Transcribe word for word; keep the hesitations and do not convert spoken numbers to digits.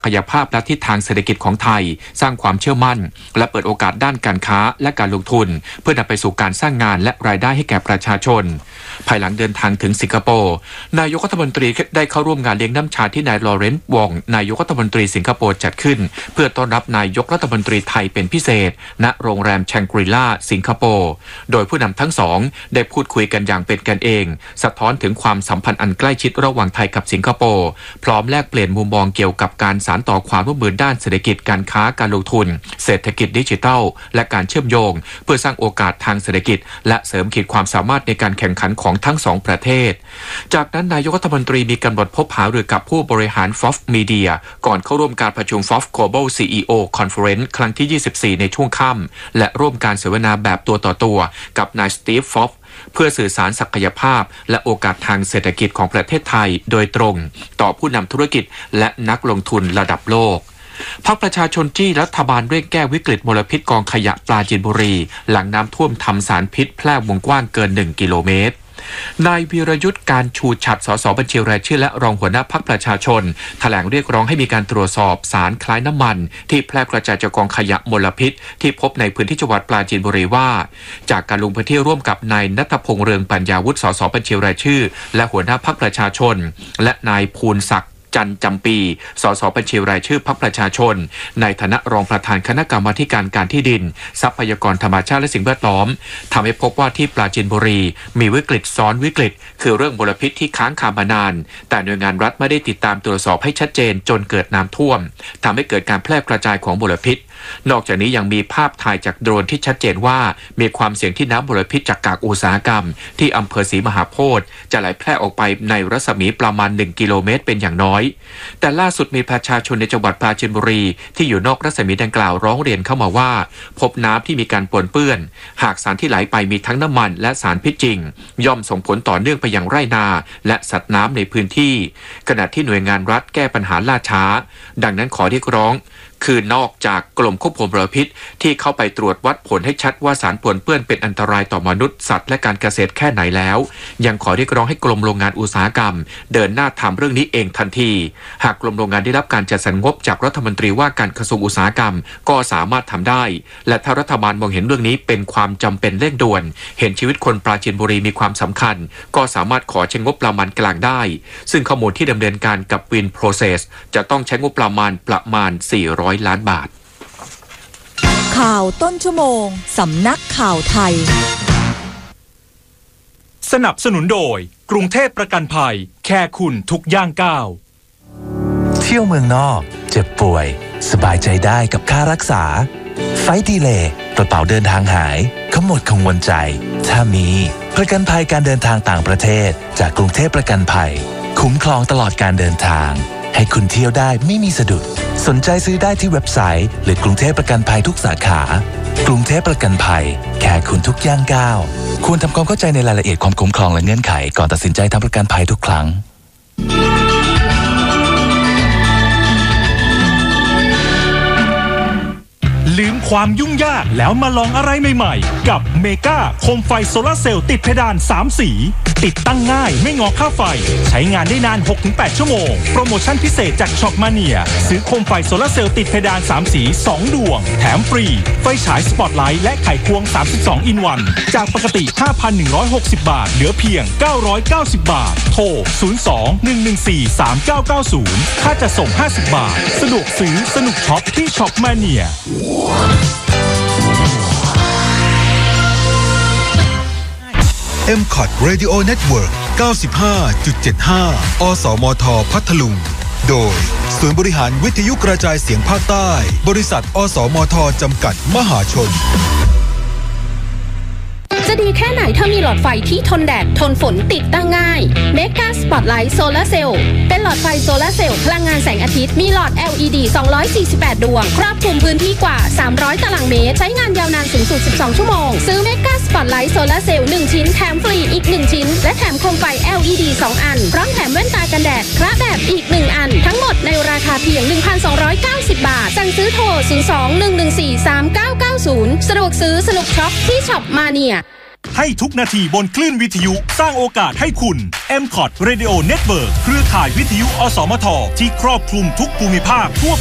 ศักยภาพและทิศทางเศรษฐกิจของไทยสร้างความเชื่อมั่นและเปิดโอกาสด้านการค้าและการลงทุนเพื่อนำไปสู่การสร้างงานและรายได้ให้แก่ประชาชนภายหลังเดินทางถึงสิงคโปร์นายกรัฐมนตรีได้เข้าร่วมงานเลี้ยงน้ำชาที่นายลอเรนซ์วองนายกรัฐมนตรีสิงคโปร์จัดขึ้นเพื่อต้อนรับนายกรัฐมนตรีไทยเป็นพิเศษณโรงแรมแชงกรีล่าสิงคโปร์โดยผู้นำทั้งสองได้พูดคุยกันอย่างเป็นกันเองสะท้อนถึงความสัมพันธ์อันใกล้ชิดระหว่างไทยกับสิงคโปร์พร้อมแลกเปลี่ยนมุมมองเกี่ยวกับการสานต่อความร่วมมือด้านเศรษฐกิจการค้าการลงทุนเศรษฐกิจดิจิทัลและการเชื่อมโยงเพื่อสร้างโอกาสทางเศรษฐกิจและเสริมขีดความสามารถในการแข่งขันของทั้งสองประเทศจากนั้นนายกรัฐมนตรีมีกำหนดพบหารือกับผู้บริหาร เอฟ โอ เอฟ Media ก่อนเข้าร่วมการประชุม เอฟ โอ เอฟ Global ซี อี โอ Conference ครั้งที่ยี่สิบสี่ในช่วงค่ำและร่วมการเสวนาแบบตัวต่อตัวกับนายสตีฟ ฟ็อปเพื่อสื่อสารศักยภาพและโอกาสทางเศรษฐกิจของประเทศไทยโดยตรงต่อผู้นำธุรกิจและนักลงทุนระดับโลกพรรคประชาชนจี้รัฐบาลเร่งแก้วิกฤตมลพิษกองขยะปราจีนบุรีหลังน้ำท่วมทำสารพิษแพร่วงกว้างเกินหนึ่งกิโลเมตรนายวีรยุทธ์การชูฉัตรสสบัญชีรายชื่อและรองหัวหน้าพรรคประชาชนแถลงเรียกร้องให้มีการตรวจสอบสารคล้ายน้ำมันที่แพร่กระจายจากกองขยะมลพิษที่พบในพื้นที่จังหวัดปราจีนบุรีว่าจากการลงพื้นที่ร่วมกับนายณัฐพงษ์เรืองปัญญาวุฒิสสบัญชีรายชื่อและหัวหน้าพรรคประชาชนและนายภูลศักดิ์จันจำปีสสบัญชีรายชื่อพรรคประชาชนในฐานะรองประธานคณะกรรมาการการที่ดินทรัพยากรธรรมชาติและสิ่งแวดล้อมทำให้พบว่าที่ปราจีนบุรีมีวิกฤตซ้อนวิกฤตคือเรื่องมลพิษที่ค้างคามานานแต่หน่วยงานรัฐไม่ได้ติดตามตรวจสอบให้ชัดเจนจนเกิดน้ำท่วมทำให้เกิดการแพร่กระจายของมลพิษนอกจากนี้ยังมีภาพถ่ายจากโดรนที่ชัดเจนว่ามีความเสี่ยงที่น้ำมลพิษจากกากอุตสาหกรรมที่อำเภอศรีมหาโพธิ์จะไหลแพร่ออกไปในรัศมีประมาณหนึ่งกิโลเมตรเป็นอย่างน้อยแต่ล่าสุดมีประชาชนในจังหวัดปราจีนบุรีที่อยู่นอกรัศมีดังกล่าวร้องเรียนเข้ามาว่าพบน้ำที่มีการปนเปื้อนหากสารที่ไหลไปมีทั้งน้ำมันและสารพิษจริงย่อมส่งผลต่อเนื่องไปยังไร่นาและสัตว์น้ำในพื้นที่ขณะที่หน่วยงานรัฐแก้ปัญหาล่าช้าดังนั้นขอเรียกร้องคือนอกจากกรมควบคุมมลพิษที่เข้าไปตรวจวัดผลให้ชัดว่าสารปนเปื้อนเป็นอันตรายต่อมนุษย์สัตว์และการเกษตรแค่ไหนแล้วยังขอเรียกร้องให้กรมโรงงานอุตสาหกรรมเดินหน้าทำเรื่องนี้เองทันทีหากกรมโรงงานได้รับการจัดสรรงบจากรัฐมนตรีว่าการกระทรวงอุตสาหกรรมก็สามารถทำได้และถ้ารัฐบาลมองเห็นเรื่องนี้เป็นความจำเป็นเร่งด่วนเห็นชีวิตคนปราจีนบุรีมีความสำคัญก็สามารถขอใช้งบประมาณกลางได้ซึ่งข้อมูลที่ดำเนินการกับวินโปรเซสจะต้องใช้งบประมาณประมาณสี่ร้อยล้านบาทข่าวต้นชั่วโมงสำนักข่าวไทยสนับสนุนโดยกรุงเทพประกันภัยแค่คุณทุกย่างก้าวเที่ยวเมืองนอกเจ็บป่วยสบายใจได้กับค่ารักษาไฟล์ดีเลย์กระเป๋าเดินทางหายขมวดกังวลใจถ้ามีประกันภัยการเดินทางต่างประเทศจากกรุงเทพประกันภัยคุ้มครองตลอดการเดินทางให้คุณเที่ยวได้ไม่มีสะดุดสนใจซื้อได้ที่เว็บไซต์หรือกรุงเทพประกันภัยทุกสาขากรุงเทพประกันภัยแค่คุณทุกย่างก้าวควรทำความเข้าใจในรายละเอียดความคุ้มครองและเงื่อนไขก่อนตัดสินใจทำประกันภัยทุกครั้งลืมความยุ่งยากแล้วมาลองอะไรใหม่ๆกับเมกาโคมไฟโซลาร์เซลล์ติดเพดานสามสีติดตั้งง่ายไม่งอค่าไฟใช้งานได้นาน หกถึงแปด ชั่วโมงโปรโมชั่นพิเศษจากช็อปมาเนียซื้อโคมไฟโซลาร์เซลล์ติดเพดานสามสีสองดวงแถมฟรีไฟฉายสปอตไลท์และไขควงสามสิบสองอินวันจากปกติ ห้าพันหนึ่งร้อยหกสิบ บาทเหลือเพียงเก้าร้อยเก้าสิบบาทโทรศูนย์ สอง หนึ่ง หนึ่ง สี่ สาม เก้า เก้า ศูนย์ค่าจัดส่งห้าสิบบาทสะดวกซื้อสนุกช็อปที่ช็อปมาเนียเอ็ม คอท Radio Network เก้าสิบห้าจุดเจ็ดห้า อสมท พัทลุงโดยศูนย์บริหารวิทยุกระจายเสียงภาคใต้บริษัทอสมทจำกัดมหาชนจะดีแค่ไหนถ้ามีหลอดไฟที่ทนแดดทนฝนติดตั้งง่าย Mega Spotlight Solar Cell เป็นหลอดไฟโซลาร์เซลล์พลังงานแสงอาทิตย์มีหลอด แอล อี ดี สองร้อยสี่สิบแปด ดวงครอบคลุมพื้นที่กว่าสามร้อยตารางเมตรใช้งานยาวนานสูงสุดสิบสองชั่วโมงซื้อ Mega Spotlight Solar Cell หนึ่งชิ้นแถมฟรีอีกหนึ่งชิ้นและแถมโคมไฟ แอล อี ดี สองอันพร้อมแถมแว่นตากันแดดคละแบบอีกหนึ่งอันทั้งหมดในราคาเพียง หนึ่งพันสองร้อยเก้าสิบ บาทสั่งซื้อโทรศูนย์ สอง หนึ่ง หนึ่ง สี่ สาม เก้า เก้า ศูนย์สะดวกซื้อสนุกช็อปที่ช็อปมาเนียให้ทุกนาทีบนคลื่นวิทยุสร้างโอกาสให้คุณ เอ็ม คอท Radio Network เครือข่ายวิทยุอสมทที่ครอบคลุมทุกภูมิภาคทั่ว